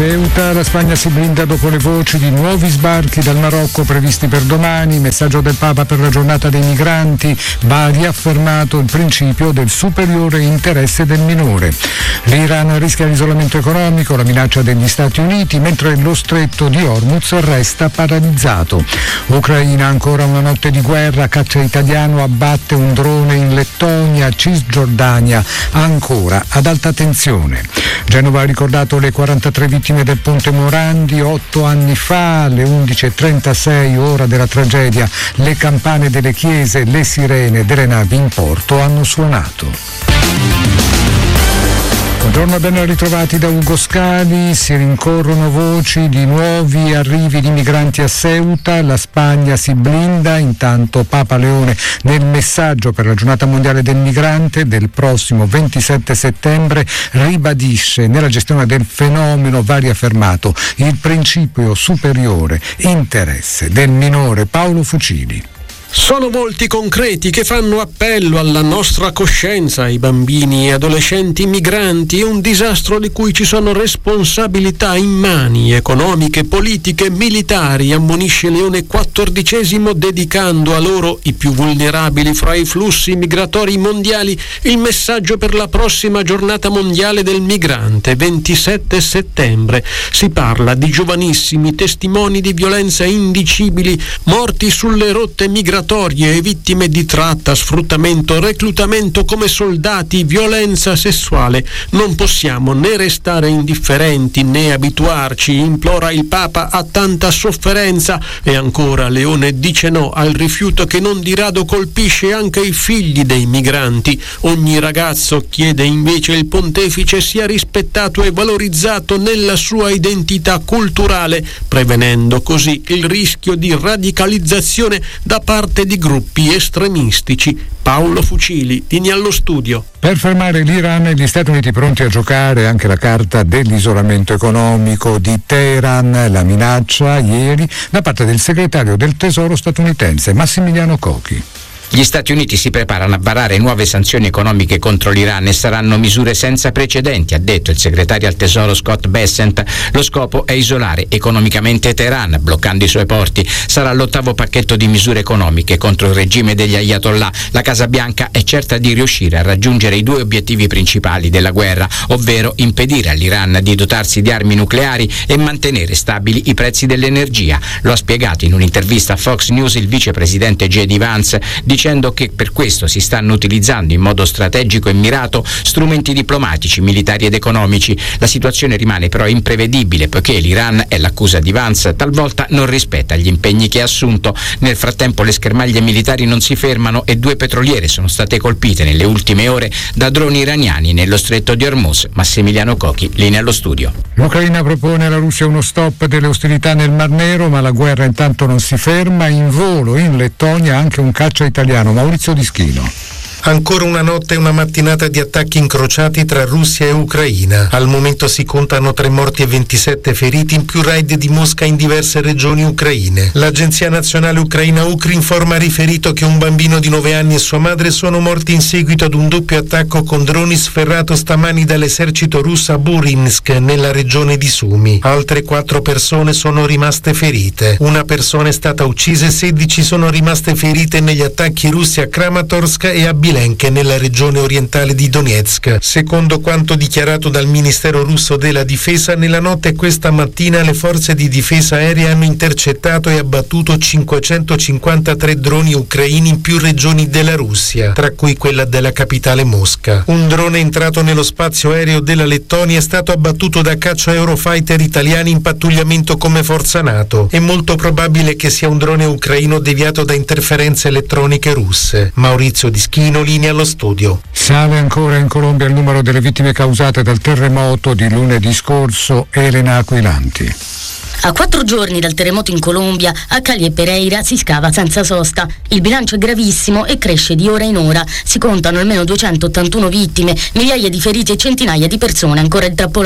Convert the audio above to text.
Ceuta, la Spagna si blinda dopo le voci di nuovi sbarchi dal Marocco previsti per domani, messaggio del Papa per la giornata dei migranti, va riaffermato il principio del superiore interesse del minore. L'Iran rischia l'isolamento economico, la minaccia degli Stati Uniti, mentre lo stretto di Hormuz resta paralizzato. Ucraina, ancora una notte di guerra, caccia italiano abbatte un drone in Lettonia, Cisgiordania ancora ad alta tensione. Genova ha ricordato le 43 vittime del ponte Morandi 8 anni fa, alle 11:36 ora della tragedia. Le campane delle chiese, le sirene delle navi in porto hanno suonato. Buongiorno e ben ritrovati da Ugo Scali. Si rincorrono voci di nuovi arrivi di migranti a Ceuta, la Spagna si blinda, intanto Papa Leone nel messaggio per la giornata mondiale del migrante del prossimo 27 settembre ribadisce nella gestione del fenomeno va riaffermato il principio superiore interesse del minore. Paolo Fucili. Sono volti concreti che fanno appello alla nostra coscienza. I bambini e adolescenti migranti è un disastro di cui ci sono responsabilità immani, economiche, politiche, militari, ammonisce Leone XIV dedicando a loro, i più vulnerabili fra i flussi migratori mondiali, il messaggio per la prossima giornata mondiale del migrante, 27 settembre. Si parla di giovanissimi testimoni di violenza indicibili, morti sulle rotte migratorie e vittime di tratta, sfruttamento, reclutamento come soldati, violenza sessuale. Non possiamo né restare indifferenti né abituarci, implora il Papa, a tanta sofferenza. E ancora Leone dice no al rifiuto che non di rado colpisce anche i figli dei migranti. Ogni ragazzo, chiede invece il pontefice, sia rispettato e valorizzato nella sua identità culturale, prevenendo così il rischio di radicalizzazione da parte di gruppi estremistici. Paolo Fucili, linea allo studio. Per fermare l'Iran e gli Stati Uniti pronti a giocare anche la carta dell'isolamento economico di Teheran, la minaccia ieri da parte del segretario del Tesoro statunitense Massimiliano Cochi. Gli Stati Uniti si preparano a varare nuove sanzioni economiche contro l'Iran e saranno misure senza precedenti, ha detto il segretario al Tesoro Scott Bessent. Lo scopo è isolare economicamente Teheran, bloccando i suoi porti. Sarà l'8º pacchetto di misure economiche contro il regime degli Ayatollah. La Casa Bianca è certa di riuscire a raggiungere i 2 obiettivi principali della guerra, ovvero impedire all'Iran di dotarsi di armi nucleari e mantenere stabili i prezzi dell'energia. Lo ha spiegato in un'intervista a Fox News il vicepresidente J.D. Vance, dicendo che per questo si stanno utilizzando in modo strategico e mirato strumenti diplomatici, militari ed economici. La situazione rimane però imprevedibile, poiché l'Iran, è l'accusa di Vance, talvolta non rispetta gli impegni che ha assunto. Nel frattempo le schermaglie militari non si fermano e 2 petroliere sono state colpite nelle ultime ore da droni iraniani nello stretto di Hormuz. Massimiliano Cochi, linea allo studio. L'Ucraina propone alla Russia uno stop delle ostilità nel Mar Nero, ma la guerra intanto non si ferma. In volo in Lettonia anche un caccia italiano. Maurizio Dischino. Ancora una notte e una mattinata di attacchi incrociati tra Russia e Ucraina. Al momento si contano 3 morti e 27 feriti, in più raid di Mosca in diverse regioni ucraine. L'Agenzia Nazionale Ucraina Ukrinform ha riferito che un bambino di 9 anni e sua madre sono morti in seguito ad un doppio attacco con droni sferrato stamani dall'esercito russo a Burinsk, nella regione di Sumi. Altre 4 persone sono rimaste ferite. Una persona è stata uccisa e 16 sono rimaste ferite negli attacchi russi a Kramatorsk e a Bilenke, nella regione orientale di Donetsk. Secondo quanto dichiarato dal Ministero russo della Difesa, nella notte e questa mattina le forze di difesa aerea hanno intercettato e abbattuto 553 droni ucraini in più regioni della Russia, tra cui quella della capitale Mosca. Un drone entrato nello spazio aereo della Lettonia è stato abbattuto da caccia Eurofighter italiani in pattugliamento come forza NATO. È molto probabile che sia un drone ucraino deviato da interferenze elettroniche russe. Maurizio Dischino, linea allo studio. Sale ancora in Colombia il numero delle vittime causate dal terremoto di lunedì scorso. Elena Aquilanti. A 4 giorni dal terremoto in Colombia, a Cali e Pereira si scava senza sosta. Il bilancio è gravissimo e cresce di ora in ora. Si contano almeno 281 vittime, migliaia di feriti e centinaia di persone ancora intrappolate.